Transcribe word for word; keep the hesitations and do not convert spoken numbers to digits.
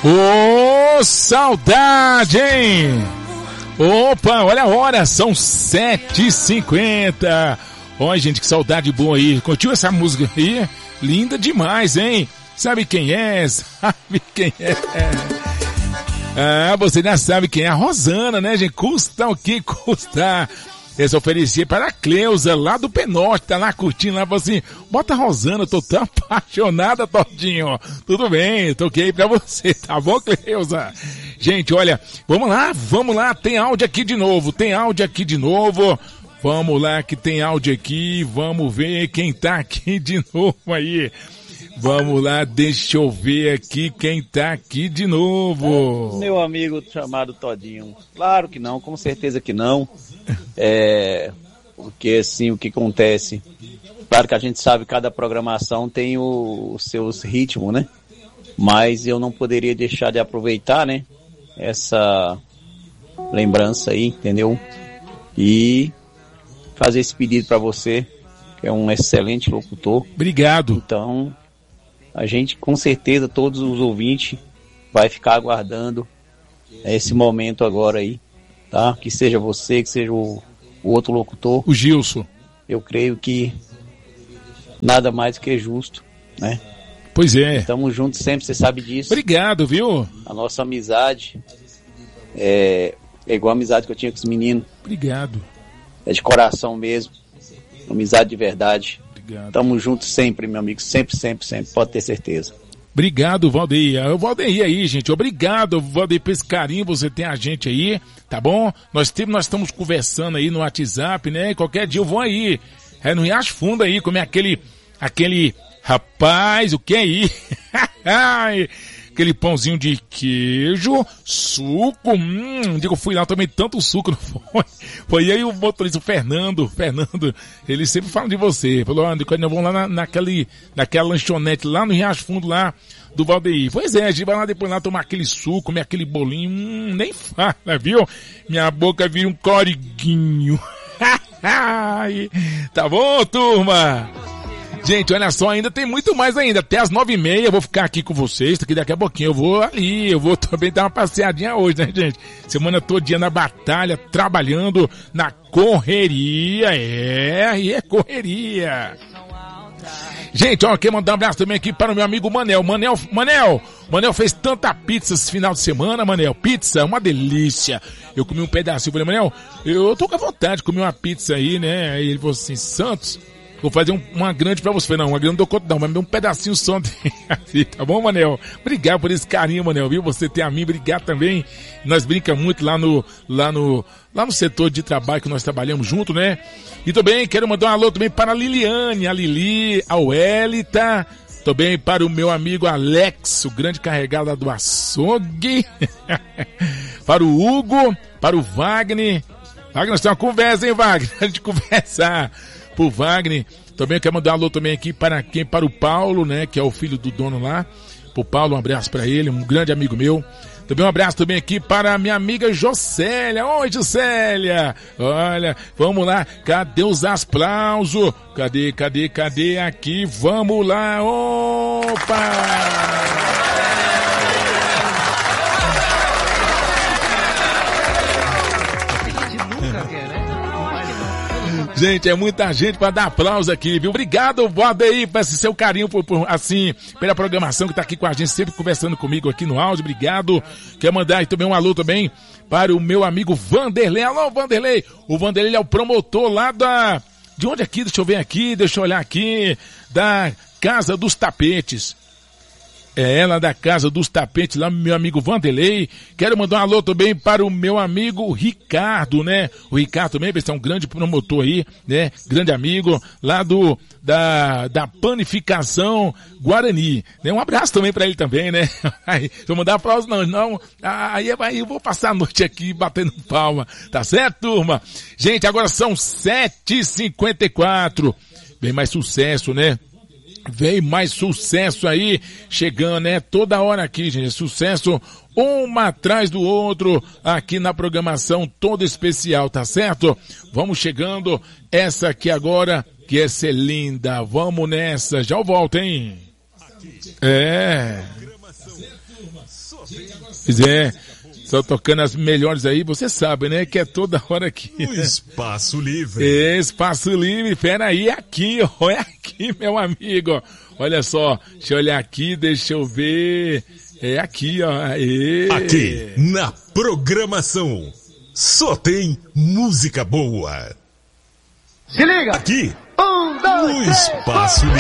Ô, oh, saudade, hein? Opa, olha a hora, são sete e cinquenta. Olha, gente, que saudade boa aí. Curtiu essa música aí? Linda demais, hein? Sabe quem é? Sabe quem é? Ah, você já sabe quem é. A Rosana, né, gente? Custa o que custa. Essa oferecia para a Cleusa, lá do Penorte, tá lá curtindo, lá, falou assim, bota a Rosana, tô tão apaixonada, Todinho. Tudo bem, toquei pra você, tá bom, Cleusa? Gente, olha, vamos lá, vamos lá, tem áudio aqui de novo, tem áudio aqui de novo. Vamos lá, que tem áudio aqui, vamos ver quem tá aqui de novo aí. Vamos lá, deixa eu ver aqui quem tá aqui de novo. Meu amigo chamado Todinho. Claro que não, com certeza que não. É, porque assim, o que acontece? Claro que a gente sabe que cada programação tem o, os seus ritmos, né? Mas eu não poderia deixar de aproveitar, né? Essa lembrança aí, entendeu? E fazer esse pedido para você, que é um excelente locutor. Obrigado. Então, a gente, com certeza, todos os ouvintes vai ficar aguardando esse momento agora aí, tá? Que seja você, que seja o, o outro locutor. O Gilson. Eu creio que nada mais que justo, né? Pois é. Estamos juntos sempre, você sabe disso. Obrigado, viu? A nossa amizade é, é igual a amizade que eu tinha com os meninos. Obrigado. É de coração mesmo. Amizade de verdade. Obrigado. Estamos juntos sempre, meu amigo. Sempre, sempre, sempre. Pode ter certeza. Obrigado, Valdeir. O Valdeir aí, gente. Obrigado, Valdeir, por esse carinho. Você tem a gente aí, tá bom? Nós, temos, nós estamos conversando aí no WhatsApp, né? Qualquer dia eu vou aí. É no Riacho Fundo aí, comer aquele, aquele, rapaz, o que é aí? Aquele pãozinho de queijo, suco, hum, digo, fui lá, tomei tanto suco, não foi? Foi aí o motorista, o Fernando, Fernando, ele sempre fala de você, falou, ah, nós vamos lá na, naquele, naquela lanchonete lá no Riacho Fundo, lá do Valdeir. Pois é, a gente vai lá depois lá tomar aquele suco, comer aquele bolinho, hum, nem fala, viu? Minha boca vira um coriguinho. Tá bom, turma? Gente, olha só, ainda tem muito mais ainda. Até as nove e meia eu vou ficar aqui com vocês, que daqui a pouquinho eu vou ali, eu vou também dar uma passeadinha hoje, né, gente? Semana todinha na batalha, trabalhando na correria, é, e é correria. Gente, ó, quero mandar um abraço também aqui para o meu amigo Manel. Manel, Manel, Manel fez tanta pizza esse final de semana, Manel. Pizza, uma delícia. Eu comi um pedacinho, falei, Manel, eu tô com a vontade de comer uma pizza aí, né? Aí ele falou assim, Santos, vou fazer um, uma grande pra você. Não, uma grande não dou conta não, mas me dá um pedacinho só assim, tá bom, Manel? Obrigado por esse carinho, Manel, viu? Você tem a mim, obrigado também. Nós brincamos muito lá no, lá no, lá no setor de trabalho que nós trabalhamos junto, né? E também quero mandar um alô também para a Liliane, a Lili, a Welita, também para o meu amigo Alex, o grande carregado lá do açougue, para o Hugo, para o Wagner. Wagner, nós temos uma conversa, hein, Wagner? A gente conversar. Pro Wagner, também quero mandar um alô também aqui para quem? Para o Paulo, né, que é o filho do dono lá. Pro Paulo, um abraço para ele, um grande amigo meu. Também um abraço também aqui para a minha amiga Jocélia. Oi, Jocélia! Olha, vamos lá, cadê os aplausos? Cadê, cadê, cadê aqui? Vamos lá, opa! Gente, é muita gente para dar aplauso aqui, viu? Obrigado, Valdeir, por esse seu carinho, por, por, assim, pela programação que tá aqui com a gente, sempre conversando comigo aqui no áudio. Obrigado. Quero mandar aí também um alô também para o meu amigo Vanderlei. Alô, Vanderlei. O Vanderlei é o promotor lá da... De onde aqui? Deixa eu ver aqui, deixa eu olhar aqui. Da Casa dos Tapetes. É ela da Casa dos Tapetes, lá meu amigo Vanderlei. Quero mandar um alô também para o meu amigo Ricardo, né? O Ricardo também, é um grande promotor aí, né? Grande amigo lá do, da, da Panificação Guarani, né? Um abraço também para ele também, né? Aí, vou mandar aplauso não, não, aí, aí eu vou passar a noite aqui batendo palma, tá certo, turma? Gente, agora são sete e cinquenta e quatro, bem mais sucesso, né? Vem mais sucesso aí, chegando, né? Toda hora aqui, gente, sucesso um atrás do outro, aqui na programação toda especial, tá certo? Vamos chegando, essa aqui agora, que essa é linda, vamos nessa, já eu volto, hein? É... Pois é, só tocando as melhores aí, você sabe, né, que é toda hora aqui. O Né? Espaço Livre. É, Espaço Livre, pera aí, aqui, ó, é aqui, meu amigo, ó. Olha só, deixa eu olhar aqui, deixa eu ver, é aqui, ó. Aê. Aqui, na programação, só tem música boa. Se liga! Aqui, Um, dois, no três, Espaço Livre.